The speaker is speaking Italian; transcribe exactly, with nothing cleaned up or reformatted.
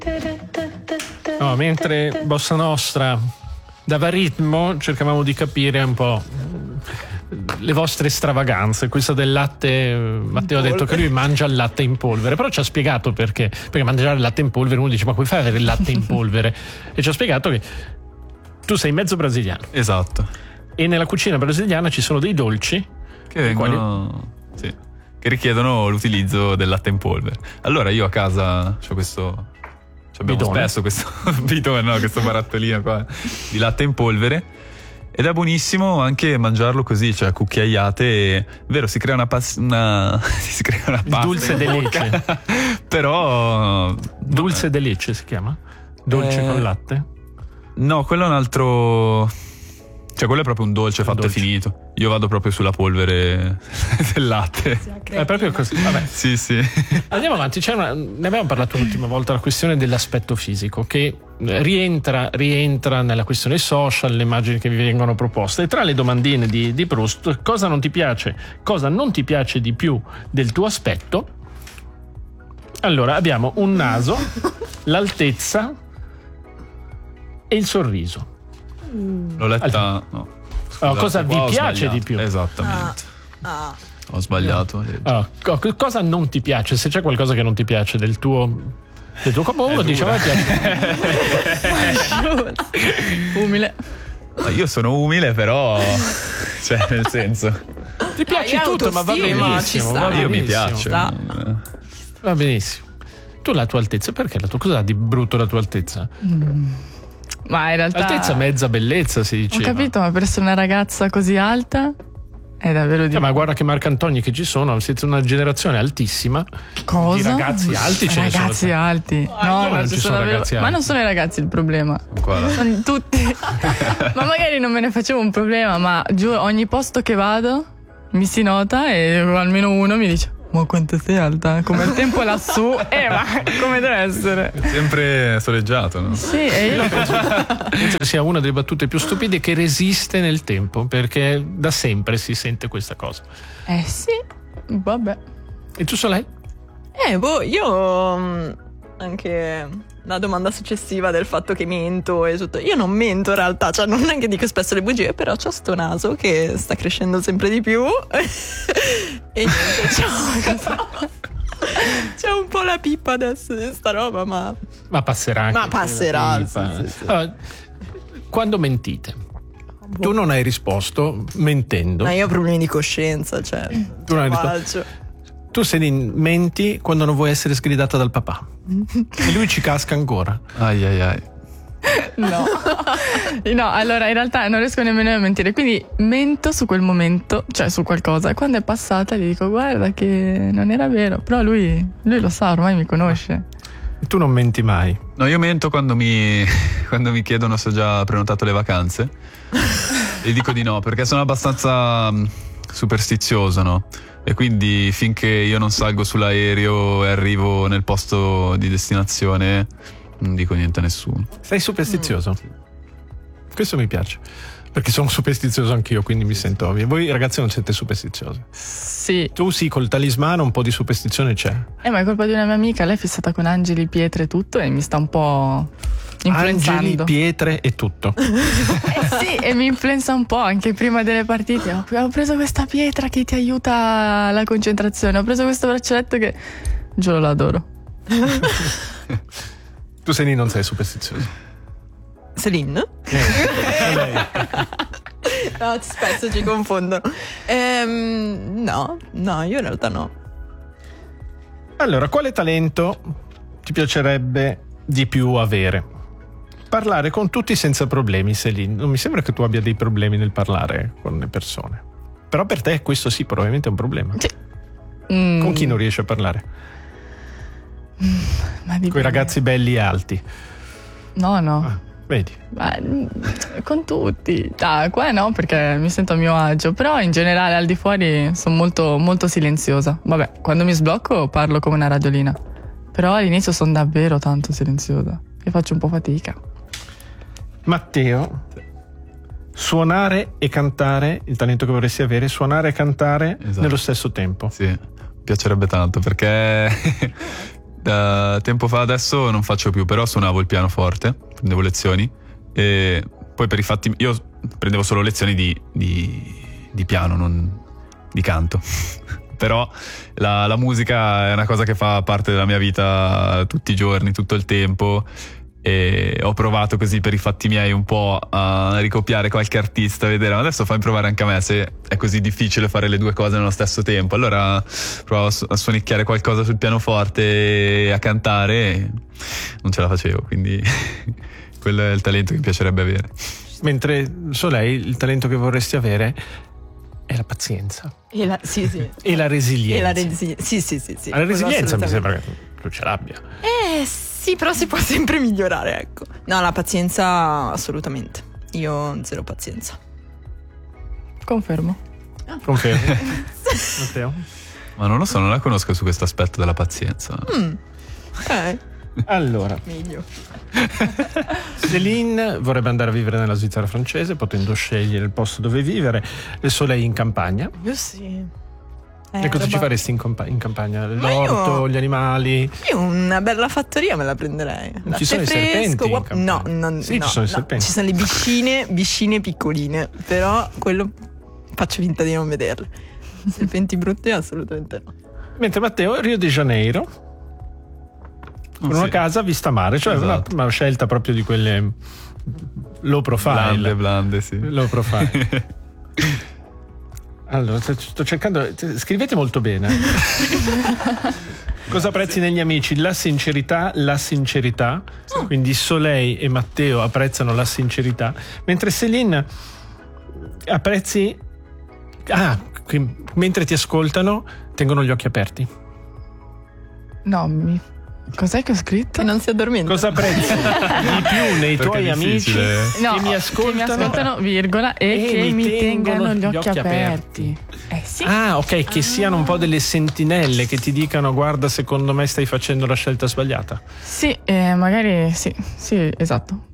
No, mentre Bossa Nostra dava ritmo, cercavamo di capire un po' le vostre stravaganze. Questa del latte, Matteo ha detto che lui mangia il latte in polvere, però ci ha spiegato perché. Perché mangiare il latte in polvere, uno dice: ma come fai ad avere il latte in polvere? E ci ha spiegato che tu sei mezzo brasiliano. Esatto. E nella cucina brasiliana ci sono dei dolci che vengono quali... sì, che richiedono l'utilizzo del latte in polvere. Allora io a casa c'ho questo abbiamo bidone. spesso questo bidone, no, questo barattolino qua di latte in polvere, ed è buonissimo anche mangiarlo così, cioè a cucchiaiate, e, vero, si crea una pas- una si crea una pasta, dulce de leche. Però dulce de leche si chiama? Dolce eh... con latte? No, quello è un altro, cioè quello è proprio un dolce fatto dolce. E finito. Io vado proprio sulla polvere del latte. È proprio così. Vabbè. Sì, sì. Andiamo avanti. C'è una, ne abbiamo parlato l'ultima volta, la questione dell'aspetto fisico, che rientra, rientra nella questione social, le immagini che vi vengono proposte. E tra le domandine di, di Proust, cosa non ti piace, cosa non ti piace di più del tuo aspetto? Allora, abbiamo un naso, l'altezza e il sorriso. L'ho letta, allora, no. Oh, cosa vi piace di più? Esattamente. Ah, ah. Ho sbagliato. Oh, cosa non ti piace? Se c'è qualcosa che non ti piace del tuo del tuo corpo, uno dice: ma piace. Umile. Io sono umile, però cioè nel senso ti piace ah, tutto, ma va benissimo, va benissimo. Io mi piace. Va. va benissimo. Tu la tua altezza, perché la tua cosa ha di brutto la tua altezza? Mm. Ma in realtà altezza mezza bellezza, si diceva. Ho capito, ma per essere una ragazza così alta è davvero di... Eh, ma guarda che Marcantoni che ci sono, siete una generazione altissima. Cosa? Di ragazzi alti ce ragazzi ne sono. alti. Ah, no, no, non ci sono davvero... ragazzi alti. Ma non sono i ragazzi il problema. Qua. Sono tutti. Ma magari non me ne facevo un problema, ma giuro, ogni posto che vado mi si nota e almeno uno mi dice: ma quanto sei alta? Come il tempo lassù. Eh, ma come deve essere? Sempre soleggiato, no? Sì, e io penso sia una delle battute più stupide che resiste nel tempo, perché da sempre si sente questa cosa. Eh sì, vabbè. E tu, Soleil? Eh, boh, io anche la domanda successiva del fatto che mento e tutto. Io non mento in realtà, cioè non è che dico spesso le bugie, però c'ho sto naso che sta crescendo sempre di più. E niente, c'ho, c'è un po' la pippa adesso di sta roba, ma ma passerà anche. Ma passerà. Sì, sì, sì. Allora, quando mentite, tu non hai risposto mentendo. Ma io ho problemi di coscienza, cioè tu non hai risposto. Tu sei menti quando non vuoi essere sgridata dal papà e lui ci casca ancora. Ai ai ai. No. No, allora in realtà non riesco nemmeno a mentire, quindi mento su quel momento, cioè su qualcosa, e quando è passata gli dico: guarda che non era vero, però lui, lui lo sa, ormai mi conosce. E tu non menti mai? No, io mento quando mi, quando mi chiedono se ho già prenotato le vacanze e dico di no, perché sono abbastanza superstizioso, no? E quindi finché io non salgo sull'aereo e arrivo nel posto di destinazione non dico niente a nessuno. Sei superstizioso? Mm. Questo mi piace, perché sono superstizioso anch'io, quindi mi sento ovvio. Voi ragazzi non siete superstiziosi? Sì. Tu sì, col talismano un po' di superstizione c'è. Eh, ma è colpa di una mia amica, lei è fissata con angeli, pietre e tutto, e mi sta un po' influenzando. Angeli, pietre e tutto. Eh sì, e mi influenza un po', anche prima delle partite. Ho, ho preso questa pietra che ti aiuta alla concentrazione, ho preso questo braccialetto che giuro l'adoro. Tu Celine non sei superstizioso? Celine? Eh, lei. No, spesso ci confondo. Ehm, no, no, io in realtà no. Allora, quale talento ti piacerebbe di più avere? Parlare con tutti senza problemi, Celine. Non mi sembra che tu abbia dei problemi nel parlare con le persone. Però per te questo sì, probabilmente è un problema. Sì. Mm. Con chi non riesci a parlare? Ma con i ragazzi belli e alti? No, no. Ah, vedi? Ma, con tutti. Ah, qua no, perché mi sento a mio agio. Però in generale al di fuori sono molto, molto silenziosa. Vabbè, quando mi sblocco parlo come una radiolina. Però all'inizio sono davvero tanto silenziosa e faccio un po' fatica. Matteo, suonare e cantare, il talento che vorresti avere, suonare e cantare, esatto, nello stesso tempo. Sì, mi piacerebbe tanto, perché da tempo fa adesso non faccio più, però suonavo il pianoforte, prendevo lezioni e poi per i fatti io prendevo solo lezioni di, di, di piano, non di canto. Però la, la musica è una cosa che fa parte della mia vita tutti i giorni, tutto il tempo, e ho provato così per i fatti miei un po' a ricopiare qualche artista, vedere, ma adesso fammi provare anche a me se è così difficile fare le due cose nello stesso tempo. Allora provavo a, su- a suonicchiare qualcosa sul pianoforte e a cantare e non ce la facevo, quindi quello è il talento che mi piacerebbe avere. Mentre Soleil, il talento che vorresti avere è la pazienza. E la, sì, sì. E la resilienza. E la resilienza. Sì, sì, sì, sì. La resilienza mi Assolutamente. sembra che tu ce l'abbia. Eh sì, però si può sempre migliorare, ecco. No, la pazienza assolutamente. Io ho zero pazienza. Confermo. Confermo. Matteo? Ma non lo so, non la conosco su questo aspetto della pazienza. Mm. Eh, Allora, meglio. Céline vorrebbe andare a vivere nella Svizzera francese, potendo scegliere il posto dove vivere. E Soleil in campagna. Io sì. Eh, E cosa ci roba- faresti in, compa- in campagna? Ma L'orto, io- gli animali? Io una bella fattoria me la prenderei. Non Latte ci sono i fresco, serpenti in guap- campagna? No, no, Sì, no, ci sono i no. serpenti. Ci sono le biscine, biscine piccoline. Però quello faccio finta di non vederle. Serpenti brutti assolutamente no. Mentre Matteo Rio de Janeiro, con una Sì. casa vista a mare, cioè una, Esatto. una scelta proprio di quelle low profile. Blande, blande, sì. Low profile. Allora, sto- sto cercando. Scrivete molto bene. Cosa apprezzi negli amici? La sincerità, la sincerità. Quindi Soleil e Matteo apprezzano la sincerità, mentre Céline apprezzi. Ah, qui- mentre ti ascoltano, tengono gli occhi aperti. No, mi... cos'è che ho scritto? E non si addormenta. Cosa apprezzi di più nei Perché tuoi è amici difficile. No, che mi ascoltano? che mi ascoltano, virgola, e, e che mi mi tengono tengano gli gli occhi, occhi aperti. Eh sì. Ah, ok, che siano un po' delle sentinelle che ti dicano: guarda, secondo me stai facendo la scelta sbagliata. Sì, eh, magari sì, sì, esatto.